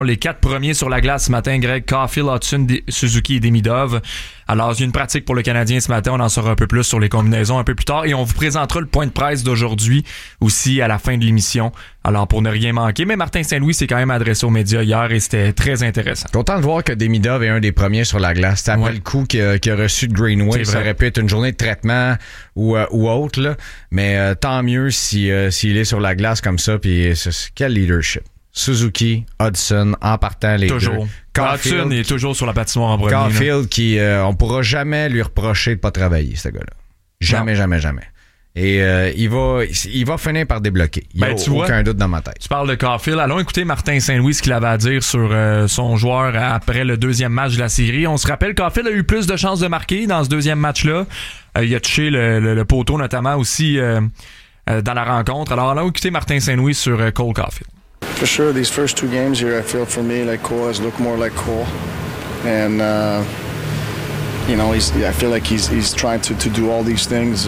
Les 4 premiers sur la glace ce matin, Greg, Caulfield, Hudson, Suzuki et Demidov. Alors, il y a une pratique pour le Canadien ce matin. On en saura un peu plus sur les combinaisons un peu plus tard. Et on vous présentera le point de presse d'aujourd'hui aussi à la fin de l'émission. Alors, pour ne rien manquer. Mais Martin Saint-Louis s'est quand même adressé aux médias hier et c'était très intéressant. Content de voir que Demidov est un des premiers sur la glace. C'est après le coup qu'il a reçu de Greenway. Ça aurait pu être une journée de traitement ou autre, là. Mais tant mieux s'il est sur la glace comme ça. Puis quel leadership. Suzuki, Hudson, en partant les toujours. deux. Hudson est toujours sur la patinoire en premier. Caulfield qui, on pourra jamais lui reprocher de pas travailler, ce gars-là. Jamais. Et il va finir par débloquer. Il n'y a aucun doute dans ma tête. Tu parles de Caulfield. Allons écouter Martin Saint-Louis, ce qu'il avait à dire sur son joueur après le deuxième match de la série. On se rappelle, Caulfield a eu plus de chances de marquer dans ce deuxième match-là. Il a touché le poteau notamment aussi dans la rencontre. Alors allons écouter Martin Saint-Louis sur Cole Caulfield. For sure, these first 2 games here, I feel for me like Cole has looked more like Cole, and I feel like he's trying to do all these things,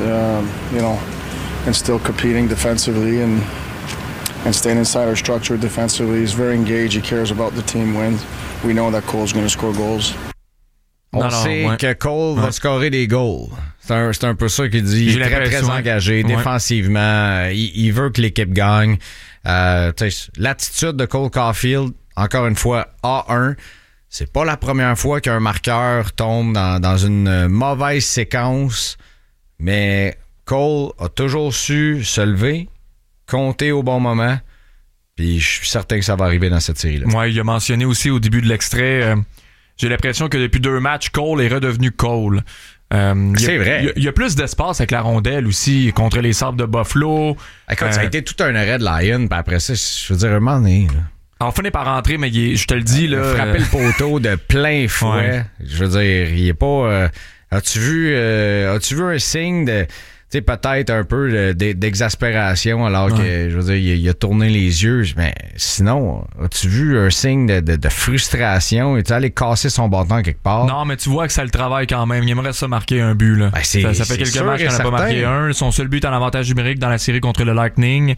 and still competing defensively and staying inside our structure defensively. He's very engaged. He cares about the team wins. We know that Cole's going to score goals. On sait que Cole va scorer des goals. C'est un peu ça qu'il dit. Il est très engagé défensivement. Il veut que l'équipe gagne. L'attitude de Cole Caulfield, encore une fois, A1. C'est pas la première fois qu'un marqueur tombe dans une mauvaise séquence, mais Cole a toujours su se lever, compter au bon moment, puis je suis certain que ça va arriver dans cette série-là. Ouais, il a mentionné aussi au début de l'extrait, j'ai l'impression que depuis 2 matchs, Cole est redevenu Cole. C'est vrai. Il y a plus d'espace avec la rondelle aussi contre les Sabres de Buffalo. Écoute, ça a été tout un arrêt de Lion, puis après ça, je veux dire, un moment donné, là. On finit par rentrer, mais je te le dis, là. Frapper le poteau de plein fouet. Ouais. Je veux dire, il est pas. As-tu vu un signe de. Tu sais, peut-être un peu d'exaspération alors que, je veux dire, il a tourné les yeux. Mais sinon, as-tu vu un signe de frustration? Es-tu allé casser son bâton quelque part? Non, mais tu vois que ça le travaille quand même. Il aimerait ça marquer un but, là. Ben, ça fait quelques matchs qu'il n'a pas marqué un. Son seul but en avantage numérique dans la série contre le Lightning.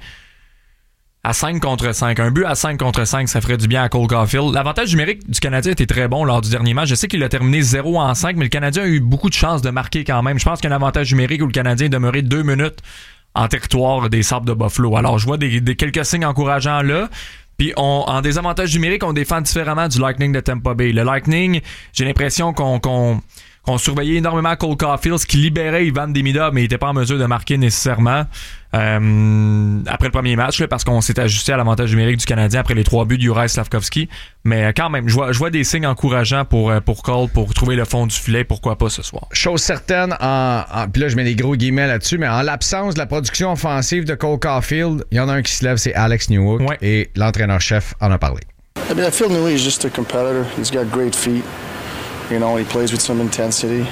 À 5 contre 5. Un but à 5 contre 5, ça ferait du bien à Cole Caulfield. L'avantage numérique du Canadien était très bon lors du dernier match. Je sais qu'il a terminé 0-5, mais le Canadien a eu beaucoup de chances de marquer quand même. Je pense qu'il y a un avantage numérique où le Canadien est demeuré 2 minutes en territoire des Sabres de Buffalo. Alors, je vois des quelques signes encourageants là. Puis, en désavantage numérique, on défend différemment du Lightning de Tampa Bay. Le Lightning, j'ai l'impression qu'on surveillait énormément Cole Caulfield, ce qui libérait Ivan Demidov, mais il n'était pas en mesure de marquer nécessairement après le premier match, là, parce qu'on s'est ajusté à l'avantage numérique du Canadien après les 3 buts de Juraj Slafkovský. Mais quand même, je vois des signes encourageants pour Cole, pour trouver le fond du filet, pourquoi pas ce soir. Chose certaine, puis là je mets des gros guillemets là-dessus, mais en l'absence de la production offensive de Cole Caulfield, il y en a un qui se lève, c'est Alex Newhook, et l'entraîneur-chef en a parlé. I feel Newhook is just a competitor. He's got great feet. He plays with some intensity.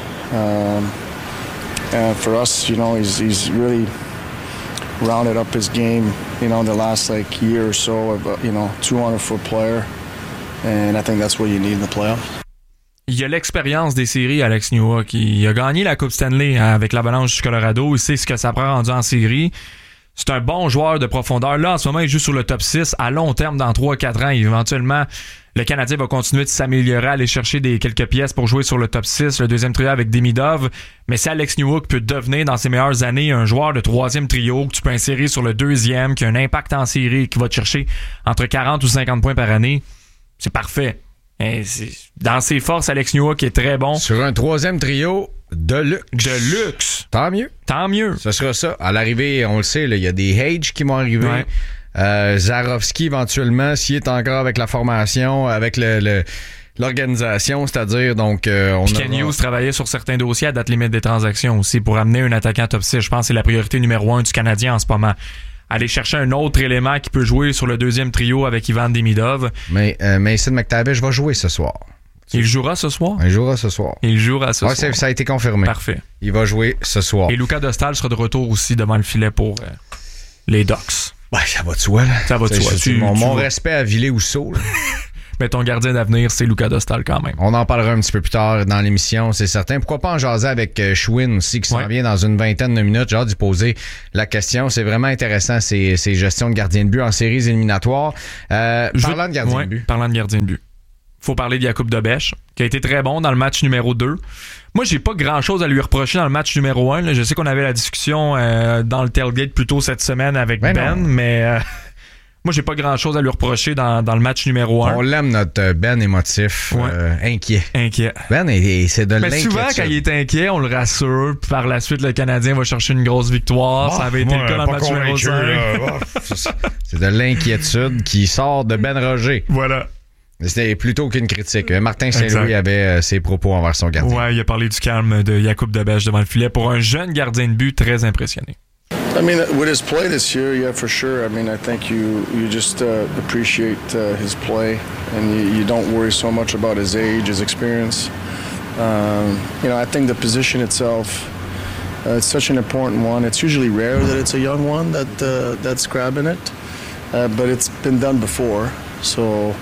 And for us, he's really rounded up his game, the last year or so of, 200-foot player. And I think that's what you need in the playoffs. Il a l'expérience des séries, Alex Newhook. Il a gagné la Coupe Stanley avec l'Avalanche du Colorado. Il sait ce que ça prend rendu en série. C'est un bon joueur de profondeur. Là, en ce moment, il joue sur le top 6. À long terme, dans 3-4 ans, éventuellement, le Canadien va continuer de s'améliorer, aller chercher quelques pièces pour jouer sur le top 6, le deuxième trio avec Demidov. Mais si Alex Newhook peut devenir, dans ses meilleures années, un joueur de troisième trio que tu peux insérer sur le deuxième, qui a un impact en série, qui va te chercher entre 40 ou 50 points par année, c'est parfait. Dans ses forces, Alex Newhook est très bon. Sur un troisième trio de luxe. De luxe. Tant mieux. Tant mieux. Ce sera ça. À l'arrivée, on le sait, il y a des Hage qui vont arriver. Ouais. Zarovski, éventuellement, s'il est encore avec la formation, avec l'organisation, c'est-à-dire, donc... Ken Hughes travaillait sur certains dossiers à date limite des transactions aussi pour amener un attaquant top 6. Je pense que c'est la priorité numéro 1 du Canadien en ce moment. Aller chercher un autre élément qui peut jouer sur le deuxième trio avec Ivan Demidov. Mais Mason McTavish va jouer ce soir. Il jouera ce soir? Il jouera ce soir. Ça a été confirmé. Parfait. Il va jouer ce soir. Et Luca Dostal sera de retour aussi devant le filet pour les Ducks. Ouais, ça va de soi, là. Ça va de soi. Mon respect à Ville-Housseau, là. Mais ton gardien d'avenir, c'est Luca Dostal quand même. On en parlera un petit peu plus tard dans l'émission, c'est certain. Pourquoi pas en jaser avec Schwinn aussi, qui s'en vient dans une vingtaine de minutes. J'ai hâte d'y poser la question. C'est vraiment intéressant, ces gestions de gardien de but en séries éliminatoires. Parlant de gardien de but. Parlant de gardien de but. Faut parler de Jakub Dobeš, qui a été très bon dans le match numéro 2. Moi, j'ai pas grand-chose à lui reprocher dans le match numéro 1. Là. Je sais qu'on avait la discussion dans le tailgate plus tôt cette semaine avec Ben, mais moi, j'ai pas grand-chose à lui reprocher dans le match numéro 1. On l'aime, notre Ben émotif, inquiet. Ben, c'est de l'inquiétude. Mais souvent, quand il est inquiet, on le rassure. Puis par la suite, le Canadien va chercher une grosse victoire. Ça avait été le cas dans le match numéro 5. C'est de l'inquiétude qui sort de Ben Roger. Voilà. C'était plutôt qu'une critique. Martin Saint-Louis avait ses propos envers son gardien. Ouais, il a parlé du calme de Jakub Dobeš devant le filet pour un jeune gardien de but très impressionné. I mean, with his play this year, yeah, for sure. I mean, I think you just appreciate his play, and you don't worry so much about his age, his experience. I think the position itself, it's such an important one. It's usually rare that it's a young one that's grabbing it, but it's been done before. So,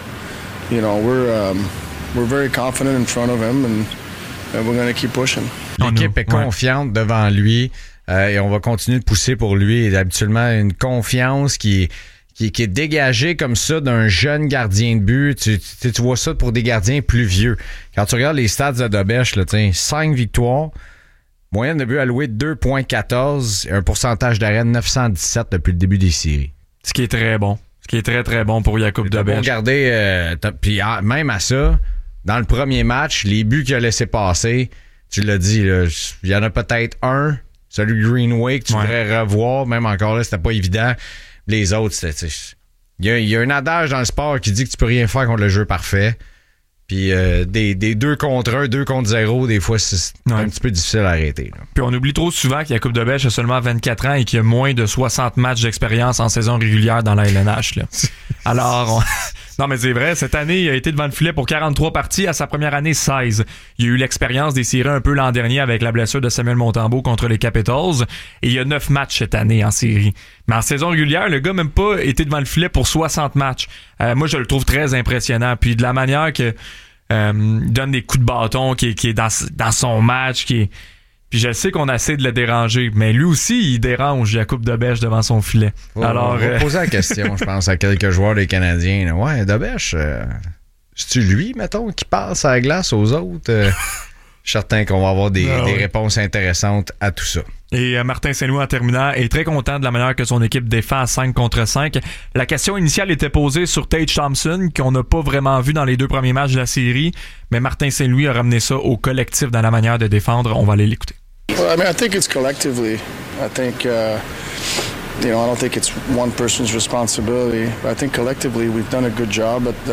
we're very confident in front of him, and we're going to keep pushing. L'équipe est confiante devant lui. Et on va continuer de pousser pour lui. Et habituellement, une confiance qui est dégagée comme ça d'un jeune gardien de but. Tu vois ça pour des gardiens plus vieux. Quand tu regardes les stats de Dobeš, 5 victoires, moyenne de but allouée de 2,14 et un pourcentage d'arrêt de 917 depuis le début des séries. Ce qui est très bon. Ce qui est très, très bon pour Jakub Dobeš. Bon garder, puis même à ça, dans le premier match, les buts qu'il a laissé passer, tu l'as dit, il y en a peut-être un. Celui de Greenway que tu voudrais revoir, même encore là, c'était pas évident. Les autres, c'était... Il y a un adage dans le sport qui dit que tu peux rien faire contre le jeu parfait. Puis des 2 contre 1, 2 contre 0, des fois, c'est un petit peu difficile à arrêter. Là. Puis on oublie trop souvent que Jakub Dobeš a seulement 24 ans et qu'il a moins de 60 matchs d'expérience en saison régulière dans la LNH. Là. Alors... Non, mais c'est vrai, cette année, il a été devant le filet pour 43 parties. À sa première année, 16. Il a eu l'expérience des séries un peu l'an dernier avec la blessure de Samuel Montembeault contre les Capitals. Et il y a 9 matchs cette année en série. Mais en saison régulière, le gars n'a même pas été devant le filet pour 60 matchs. Moi, je le trouve très impressionnant. Puis de la manière que donne des coups de bâton, qui est dans son match, Puis je sais qu'on essaie de le déranger, mais lui aussi, il dérange Jakub Dobeš devant son filet. Alors, on va poser la question, je pense, à quelques joueurs des Canadiens. Là. Ouais, Dobeš, c'est-tu lui, mettons, qui passe à la glace aux autres? Je suis certain qu'on va avoir des réponses intéressantes à tout ça. Et Martin Saint-Louis, en terminant, est très content de la manière que son équipe défend à 5 contre 5. La question initiale était posée sur Tage Thompson, qu'on n'a pas vraiment vu dans les 2 premiers matchs de la série, mais Martin Saint-Louis a ramené ça au collectif dans la manière de défendre. On va aller l'écouter. Well, I mean, I think it's collectively. I think, I don't think it's one person's responsibility. But I think collectively we've done a good job at,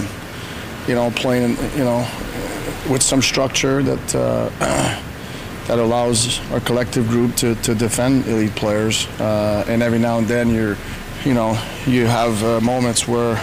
playing, with some structure that allows our collective group to defend elite players. And every now and then you have moments where,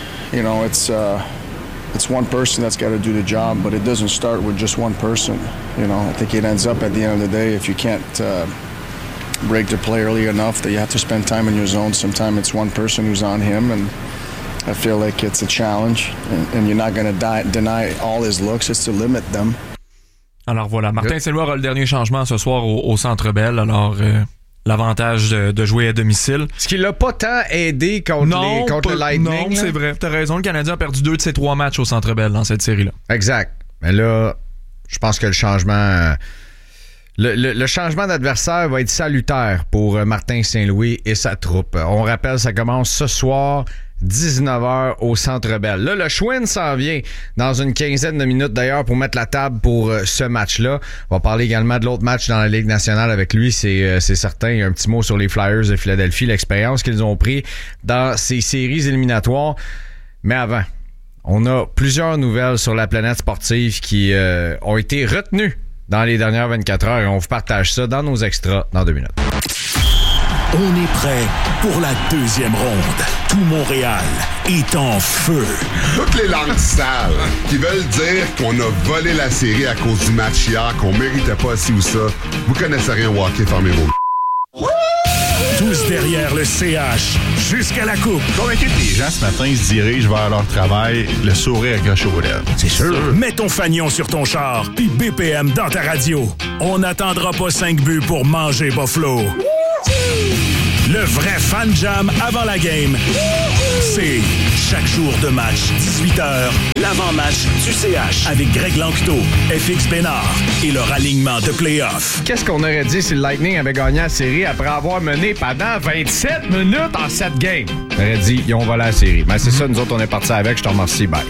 it's one person that's got to do the job, but it doesn't start with just one person. I think it ends up at the end of the day, if you can't break the play early enough that you have to spend time in your zone, sometimes it's one person who's on him, and I feel like it's a challenge, and you're not going to deny all his looks, it's to limit them. Alors voilà, Martin Saint-Louis aura le dernier changement ce soir au Centre Bell, alors... L'avantage de jouer à domicile. Ce qui l'a pas tant aidé contre le Lightning. Non, c'est vrai. T'as raison. Le Canadien a perdu 2 de ses 3 matchs au Centre Bell dans cette série-là. Exact. Mais là, je pense que le changement... Le changement d'adversaire va être salutaire pour Martin Saint-Louis et sa troupe. On rappelle, ça commence ce soir... 19h au Centre Bell. Là, le Schwinn s'en vient dans une quinzaine de minutes d'ailleurs pour mettre la table pour ce match-là. On va parler également de l'autre match dans la Ligue nationale avec lui, c'est certain. Il y a un petit mot sur les Flyers de Philadelphie, l'expérience qu'ils ont pris dans ces séries éliminatoires. Mais avant, on a plusieurs nouvelles sur la planète sportive qui ont été retenues dans les dernières 24 heures et on vous partage ça dans nos extras dans 2 minutes. On est prêt pour la deuxième ronde. Tout Montréal est en feu. Toutes les langues sales qui veulent dire qu'on a volé la série à cause du match hier, qu'on méritait pas ci ou ça. Vous connaissez rien au hockey, fermez vos... Tout Tous derrière le CH, jusqu'à la coupe. Convaincu que les gens ce matin se dirigent vers leur travail, le sourire accroché aux lèvres. C'est sûr. Mets ton fanion sur ton char, puis BPM dans ta radio. On n'attendra pas 5 buts pour manger Buffalo. Le vrai fan jam avant la game, c'est chaque jour de match, 18h, l'avant-match du CH avec Greg Lanctot, FX Bénard et leur alignement de play-off. Qu'est-ce qu'on aurait dit si le Lightning avait gagné la série après avoir mené pendant 27 minutes en 7 games? On aurait dit, ils ont volé la série. Mais c'est ça, nous autres, on est partis avec. Je te remercie, bye.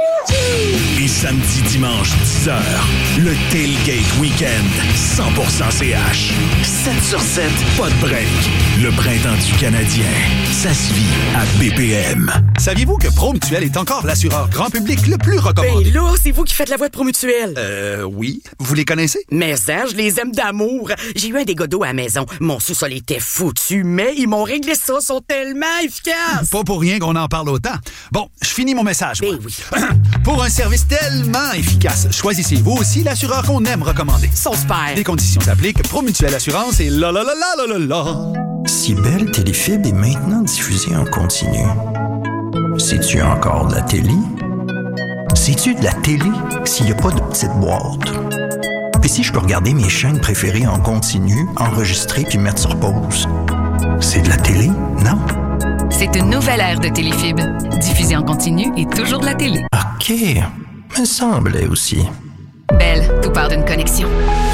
Et samedi, dimanche, 10h, le Tailgate Weekend, 100% CH. 7 sur 7, pas de break. Le printemps du Canadien, ça se vit à BPM. Saviez-vous que Promutuel est encore l'assureur grand public le plus recommandé? Ben là, c'est vous qui faites la voix de Promutuel. Oui. Vous les connaissez? Mais ça, je les aime d'amour. J'ai eu un dégât d'eau à la maison. Mon sous-sol était foutu, mais ils m'ont réglé ça. Ils sont tellement efficaces. Pas pour rien qu'on en parle autant. Bon, je finis mon message. Ben oui. Pour un service tellement efficace, choisissez vous aussi l'assureur qu'on aime recommander. Ils sont super. Les conditions s'appliquent. Promutuel Assurance et la la la la la la la. Si Belle Téléfibre est maintenant diffusée en continu, c'est-tu encore de la télé? C'est-tu de la télé s'il n'y a pas de petite boîte? Puis si je peux regarder mes chaînes préférées en continu, enregistrer puis mettre sur pause, c'est de la télé, non? C'est une nouvelle ère de Téléfibre. Diffusée en continu et toujours de la télé. OK, me semblait aussi. Belle, tout part d'une connexion.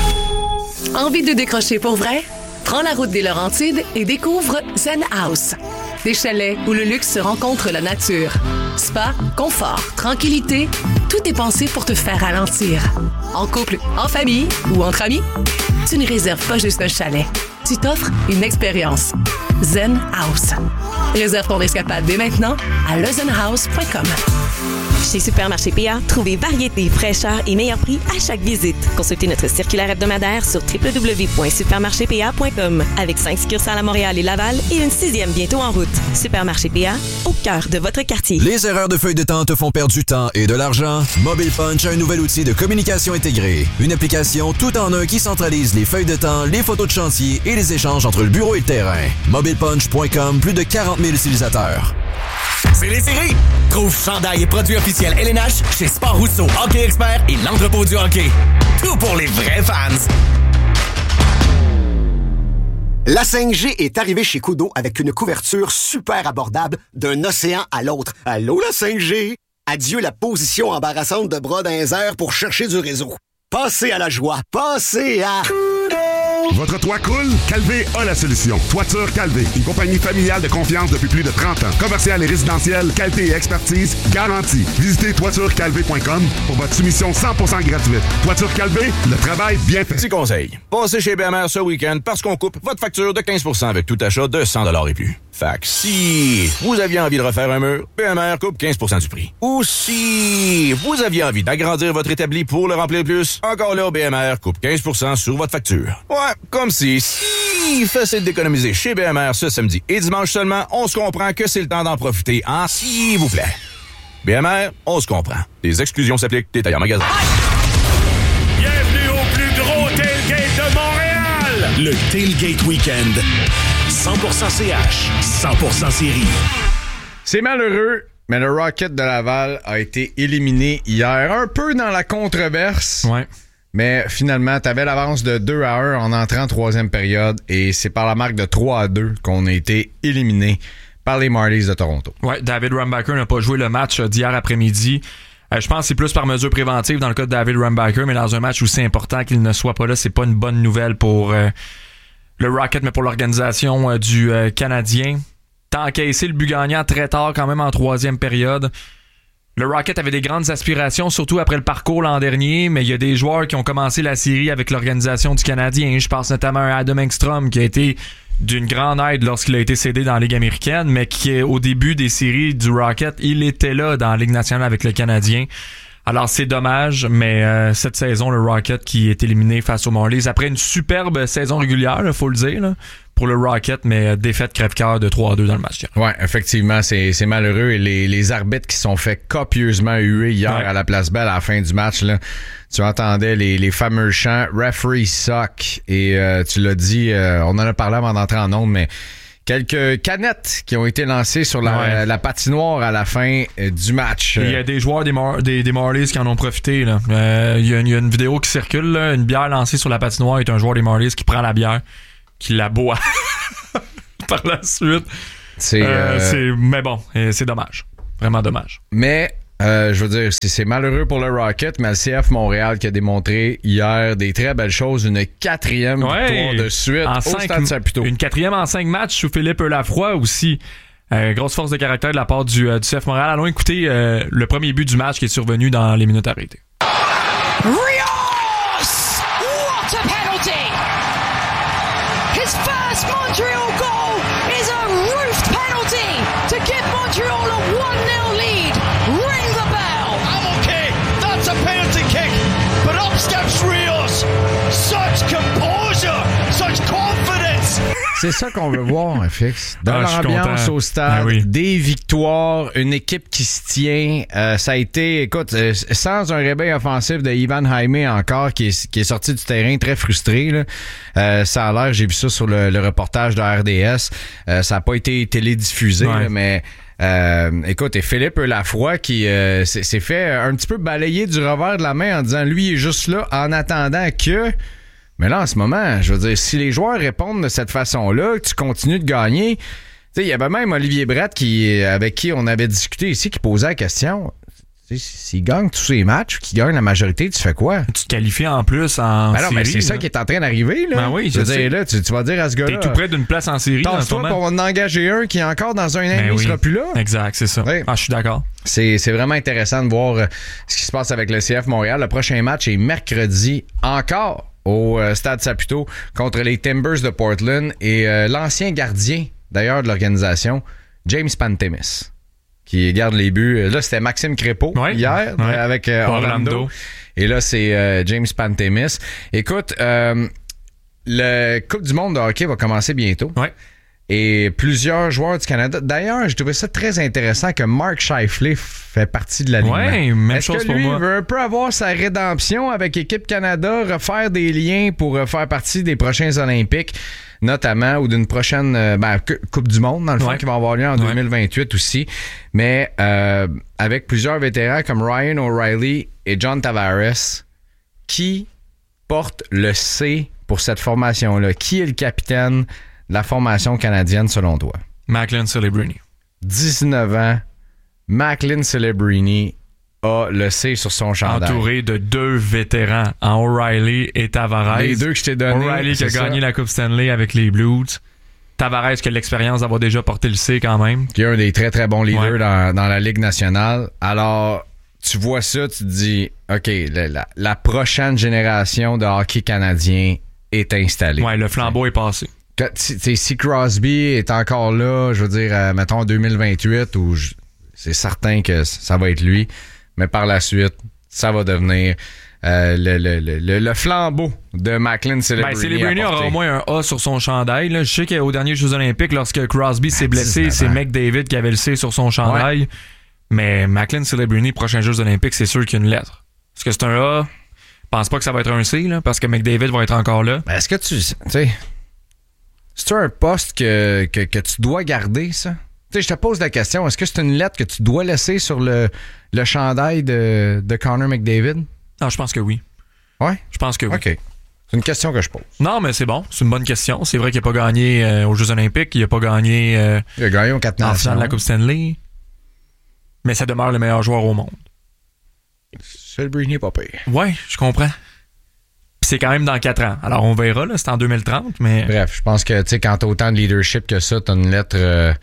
Envie de décrocher pour vrai? Prends la route des Laurentides et découvre Zen House. Des chalets où le luxe se rencontre la nature. Spa, confort, tranquillité, tout est pensé pour te faire ralentir. En couple, en famille ou entre amis, tu ne réserves pas juste un chalet. Tu t'offres une expérience. Zen House. Réserve ton escapade dès maintenant à lezenhouse.com. Chez Supermarché PA, trouvez variété, fraîcheur et meilleur prix à chaque visite. Consultez notre circulaire hebdomadaire sur www.supermarchépA.com avec 5 succursales à Montréal et Laval et une 6e bientôt en route. Supermarché PA, au cœur de votre quartier. Les erreurs de feuilles de temps te font perdre du temps et de l'argent? Mobile Punch a un nouvel outil de communication intégrée. Une application tout en un qui centralise les feuilles de temps, les photos de chantier et les échanges entre le bureau et le terrain. MobilePunch.com, plus de 40 000 utilisateurs. C'est les séries! Trouve chandail et produits officiels LNH chez Sport Rousseau, Hockey Expert et l'entrepôt du hockey. Tout pour les vrais fans! La 5G est arrivée chez Koodo avec une couverture super abordable d'un océan à l'autre. Allô, la 5G? Adieu la position embarrassante de bras dans les airs pour chercher du réseau. Passez à la joie. Passez à... Votre toit coule? Calvé a la solution. Toiture Calvé, une compagnie familiale de confiance depuis plus de 30 ans. Commercial et résidentiel, qualité et expertise garantie. Visitez toiturecalvé.com pour votre soumission 100% gratuite. Toiture Calvé, le travail bien fait. Petit conseil, passez chez BMR ce week-end parce qu'on coupe votre facture de 15% avec tout achat de 100$ et plus. Fait que si vous aviez envie de refaire un mur, BMR coupe 15% du prix. Ou si vous aviez envie d'agrandir votre établi pour le remplir plus, encore là, BMR coupe 15% sur votre facture. Ouais, comme si facile d'économiser chez BMR ce samedi et dimanche seulement, on se comprend que c'est le temps d'en profiter, hein, s'il vous plaît. BMR, on se comprend. Les exclusions s'appliquent, détail en magasin. Bienvenue au plus gros tailgate de Montréal! Le Tailgate Weekend. 100% CH, 100% série. C'est malheureux, mais le Rocket de Laval a été éliminé hier, un peu dans la controverse. Ouais. Mais finalement, t'avais l'avance de 2-1 en entrant en troisième période et c'est par la marque de 3-2 qu'on a été éliminé par les Marlies de Toronto. Ouais, David Rumbacher n'a pas joué le match d'hier après-midi. Je pense que c'est plus par mesure préventive dans le cas de David Rumbacher, mais dans un match aussi important qu'il ne soit pas là, c'est pas une bonne nouvelle pour le Rocket, mais pour l'organisation du Canadien. T'as encaissé le but gagnant très tard quand même en troisième période. Le Rocket avait des grandes aspirations, surtout après le parcours l'an dernier, mais il y a des joueurs qui ont commencé la série avec l'organisation du Canadien. Je pense notamment à Adam Engstrom qui a été d'une grande aide lorsqu'il a été cédé dans la Ligue américaine, mais qui, au début des séries du Rocket, il était là dans la Ligue nationale avec le Canadien. Alors c'est dommage, mais cette saison, le Rocket qui est éliminé face aux Marlies après une superbe saison régulière, il faut le dire, là, pour le Rocket, mais défaite crève-cœur de 3-2 dans le match. Ouais, effectivement, c'est malheureux. Et les arbitres qui sont fait copieusement huer hier à la Place Belle à la fin du match, là, tu entendais les fameux chants « Referee suck » et tu l'as dit, on en a parlé avant d'entrer en ondes, mais quelques canettes qui ont été lancées sur la patinoire à la fin du match. Il y a des joueurs des Marlies qui en ont profité. Là. Il y a une vidéo qui circule, là, une bière lancée sur la patinoire et un joueur des Marlies qui prend la bière, qui la boit par la suite. Mais bon, c'est dommage. Vraiment dommage. Mais je veux dire, c'est malheureux pour le Rocket, mais le CF Montréal qui a démontré hier des très belles choses, une 4e victoire de suite au Stade Saputo. Une 4e en 5 matchs sous Philippe Lafroy aussi. Grosse force de caractère de la part du CF Montréal. Allons écouter le premier but du match qui est survenu dans les minutes arrêtées. Rios! What a penalty! His first Montreal goal is a roofed penalty to give Montreal a 1-0 lead. Ring the bell! I'm okay. That's a penalty kick. But up steps Rios. Such composure, such confidence. C'est ça qu'on veut voir, FX. Dans l'ambiance au stade, des victoires, une équipe qui se tient. Ça a été, écoute, sans un réveil offensif de Ivan Jaime encore, qui est sorti du terrain très frustré. Là. Ça a l'air, j'ai vu ça sur le reportage de RDS. Ça n'a pas été télédiffusé, là, mais... écoute, et Philippe Lafroy qui s'est fait un petit peu balayer du revers de la main en disant lui il est juste là en attendant que... Mais là, en ce moment, je veux dire, si les joueurs répondent de cette façon-là, que tu continues de gagner... Tu sais, il y avait même Olivier Brett avec qui on avait discuté ici qui posait la question... S'il gagne tous ses matchs, qu'il gagne la majorité, tu fais quoi? Tu te qualifies en plus en série. Mais c'est ça qui est en train d'arriver. Là. Ben oui, je veux dire, là, tu vas dire à ce gars-là... T'es tout près d'une place en série. Pense-toi pour en engager un qui est encore dans un an, il sera plus là. Exact, c'est ça. Oui. Je suis d'accord. C'est vraiment intéressant de voir ce qui se passe avec le CF Montréal. Le prochain match est mercredi encore au Stade Saputo contre les Timbers de Portland et l'ancien gardien, d'ailleurs, de l'organisation, James Pantemis, qui garde les buts. Là, c'était Maxime Crépeau hier avec Orlando. Et là, c'est James Pantemis. Écoute, le Coupe du monde de hockey va commencer bientôt. Ouais. Et plusieurs joueurs du Canada. D'ailleurs, je trouvais ça très intéressant que Mark Scheifele fait partie de l'alignement. Ouais, même chose Est-ce que pour lui moi. veut un peu avoir sa rédemption avec Équipe Canada, refaire des liens pour faire partie des prochains Olympiques, notamment, ou d'une prochaine Coupe du monde, dans le fond, qui va avoir lieu en 2028 aussi. Mais avec plusieurs vétérans comme Ryan O'Reilly et John Tavares, qui porte le C pour cette formation-là? Qui est le capitaine de la formation canadienne, selon toi? Macklin Celebrini. 19 ans. Macklin Celebrini a le C sur son chandail. Entouré de 2 vétérans, en O'Reilly et Tavares. Les 2 que je t'ai donnés. O'Reilly qui a gagné la Coupe Stanley avec les Blues. Tavares qui a l'expérience d'avoir déjà porté le C quand même. Qui est un des très très bons leaders dans la Ligue nationale. Alors, tu vois ça, tu te dis, OK, la prochaine génération de hockey canadien est installée. Ouais, le flambeau est passé. Si Crosby est encore là, je veux dire, mettons en 2028, c'est certain que ça va être lui, mais par la suite, ça va devenir le flambeau de Macklin Celebrini. Celebrini aura au moins un A sur son chandail. Là. Je sais qu'aux derniers Jeux olympiques, lorsque Crosby s'est blessé, c'est McDavid qui avait le C sur son chandail. Ouais. Mais Macklin Celebrini, prochain Jeux olympiques, c'est sûr qu'il y a une lettre. Est-ce que c'est un A? Je pense pas que ça va être un C, là, parce que McDavid va être encore là. Ben, est-ce que tu sais... C'est un poste que tu dois garder, ça? Tu sais, je te pose la question, est-ce que c'est une lettre que tu dois laisser sur le chandail de Connor McDavid? Non, je pense que oui. Ouais? Je pense que oui. OK. C'est une question que je pose. Non, mais c'est bon. C'est une bonne question. C'est vrai qu'il n'a pas gagné aux Jeux olympiques. Il n'a pas gagné... il a gagné aux 4 nations. En finale de la Coupe Stanley. Mais ça demeure le meilleur joueur au monde. Celebrini n'est pas pire. Ouais, je comprends. Puis c'est quand même dans 4 ans. Alors, on verra, là, c'est en 2030, mais... Bref, je pense que, tu sais, quand t'as autant de leadership que ça, t'as une lettre...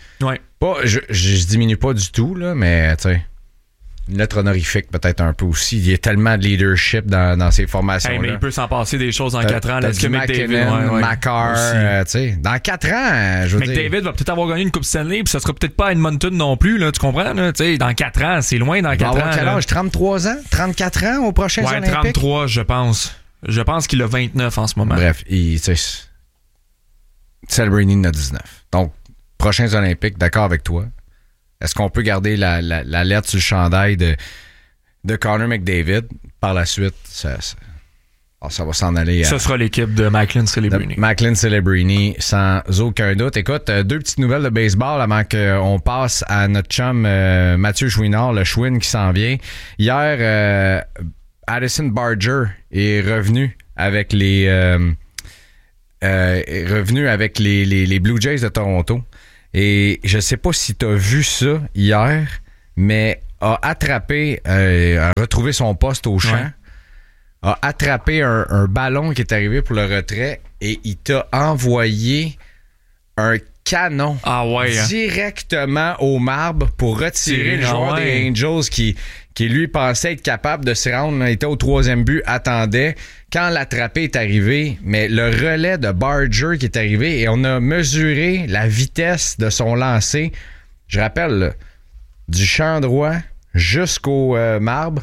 Je diminue pas du tout, là, mais, tu sais, une lettre honorifique peut-être un peu aussi. Il y a tellement de leadership dans ces formations-là. Mais il peut s'en passer des choses en 4 ans. Là, du McKinnon, Makar, tu sais, dans 4 ans, je veux dire... McDavid va peut-être avoir gagné une Coupe Stanley, puis ça sera peut-être pas à Edmonton non plus, là, tu comprends? Là, tu sais, dans 4 ans, c'est loin dans 4 ans. Il va avoir quel âge? 33 ans? 34 ans aux prochains Olympiques? 33, je pense. Je pense qu'il a 29 en ce moment. Bref, Celebrini en a 19. Donc, prochains Olympiques, d'accord avec toi. Est-ce qu'on peut garder la lettre sur le chandail de Connor McDavid? Par la suite, Alors, ça va s'en aller. Ce sera l'équipe de Macklin Celebrini. Macklin Celebrini, sans aucun doute. Écoute, deux petites nouvelles de baseball avant qu'on passe à notre chum Mathieu Chouinard, le Chouin qui s'en vient. Hier, Addison Barger est revenu avec les Blue Jays de Toronto. Et je sais pas si tu as vu ça hier, mais a attrapé, a retrouvé son poste au champ. Ouais. A attrapé un ballon qui est arrivé pour le retrait et il t'a envoyé un canon directement au marbre pour retirer le joueur des Angels qui lui pensait être capable de se rendre. Il était au 3e but, attendait. Quand l'attrapé est arrivé, mais le relais de Barger qui est arrivé et on a mesuré la vitesse de son lancer. Je rappelle, là, du champ droit jusqu'au marbre,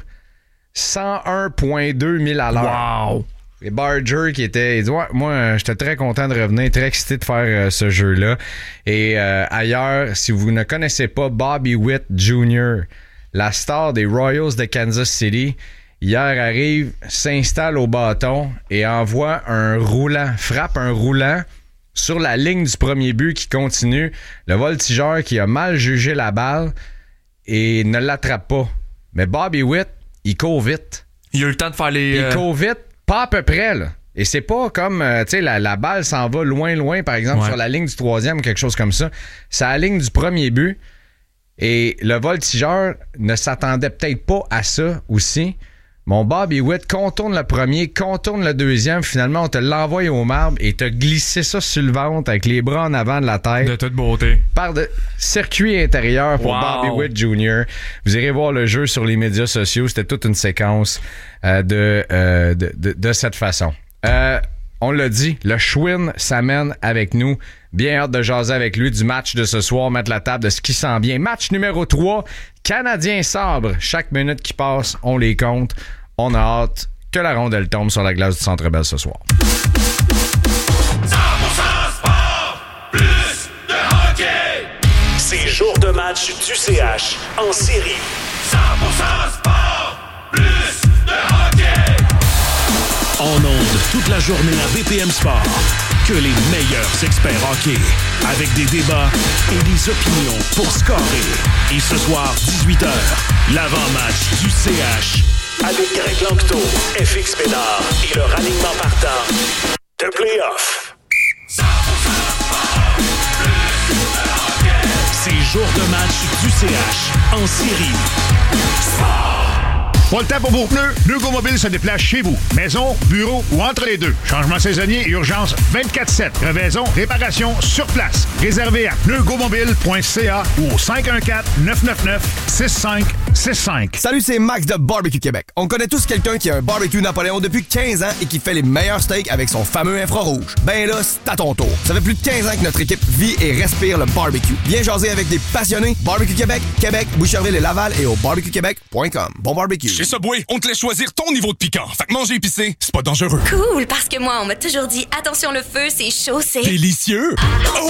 101,2 000 à l'heure. Wow! Et Barger qui était... Il dit, ouais, moi, j'étais très content de revenir, très excité de faire ce jeu-là. Et ailleurs, si vous ne connaissez pas Bobby Witt Jr., la star des Royals de Kansas City, hier arrive, s'installe au bâton et envoie un roulant, frappe un roulant sur la ligne du premier but qui continue. Le voltigeur qui a mal jugé la balle et ne l'attrape pas. Mais Bobby Witt, il court vite. Il a eu le temps de faire les... Il court vite, pas à peu près, là. Et c'est pas comme, tu sais, la balle s'en va loin, par exemple, sur la ligne du 3e ou quelque chose comme ça. C'est à la ligne du premier but. Et le voltigeur ne s'attendait peut-être pas à ça aussi. Mon Bobby Witt contourne le premier, contourne le 2e. Finalement, on te l'envoie au marbre et t'as glissé ça sur le ventre avec les bras en avant de la tête. De toute beauté. Par de circuit intérieur pour Bobby Witt Jr. Vous irez voir le jeu sur les médias sociaux. C'était toute une séquence de cette façon. On l'a dit, le Chouin s'amène avec nous. Bien hâte de jaser avec lui du match de ce soir, mettre la table de ce qui s'en vient. Match numéro 3, Canadien Sabre. Chaque minute qui passe, on les compte. On a hâte que la rondelle tombe sur la glace du Centre Bell ce soir. 100% sport, plus de hockey. C'est jour de match du CH en série. 100% sport, plus de hockey. En ondes toute la journée à BPM Sport. Que les meilleurs experts hockey. Avec des débats et des opinions pour scorer. Et ce soir, 18h, l'avant-match du CH. Avec Greg Lanctot, FX Bédard et leur alignement partant de play-off. 100% sport, plus de hockey. C'est jour de match du CH en série. Sport. Pas le temps pour vos pneus? Pneus Go Mobile se déplace chez vous. Maison, bureau ou entre les deux. Changement saisonnier et urgence 24/7. Crevaison, réparation sur place. Réservé à pneusgomobile.ca ou au 514-999-6565. Salut, c'est Max de Barbecue Québec. On connaît tous quelqu'un qui a un barbecue Napoléon depuis 15 ans et qui fait les meilleurs steaks avec son fameux infrarouge. Ben là, c'est à ton tour. Ça fait plus de 15 ans que notre équipe vit et respire le barbecue. Viens jaser avec des passionnés. Barbecue Québec, Québec, Boucherville et Laval et au barbecuequebec.com. Bon barbecue. Chez Subway, on te laisse choisir ton niveau de piquant. Fait que manger épicé, c'est pas dangereux. Cool, parce que moi, on m'a toujours dit, attention le feu, c'est chaud, c'est... Délicieux!